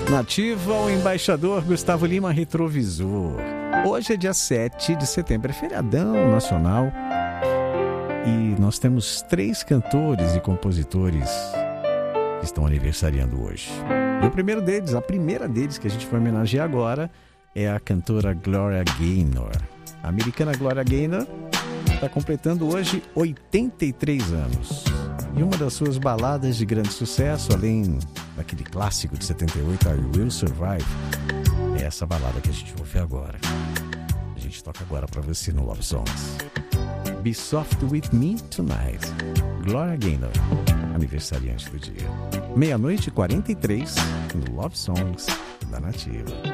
Nativa, o embaixador Gustavo Lima, Retrovisor. Hoje é dia 7 de setembro, é feriadão nacional. E nós temos 3 cantores e compositores que estão aniversariando hoje. E o primeiro deles, a primeira deles que a gente vai homenagear agora é a cantora Gloria Gaynor. A americana Gloria Gaynor está completando hoje 83 anos. E uma das suas baladas de grande sucesso, além daquele clássico de 78, I Will Survive, é essa balada que a gente vai ouvir agora. A gente toca agora para você no Love Songs. Be Soft With Me Tonight. Gloria Gaynor, aniversariante do dia. 00:43 no Love Songs da Nativa.